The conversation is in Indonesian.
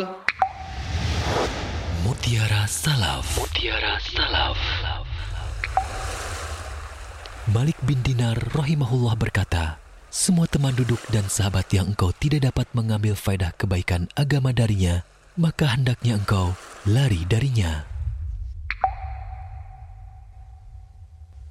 Mutiara Salaf. Malik bin Dinar rahimahullah berkata, semua teman duduk dan sahabat yang engkau tidak dapat mengambil faedah kebaikan agama darinya, maka hendaknya engkau lari darinya.